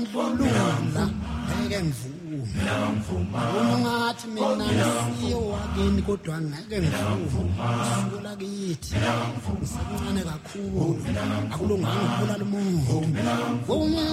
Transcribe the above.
kulula ngeke ngivume ungathi mina ngisiyo wakini kodwa ngeke ngivume usukela kithi sekuncane kakhulu akulunganga ukubulala umuntu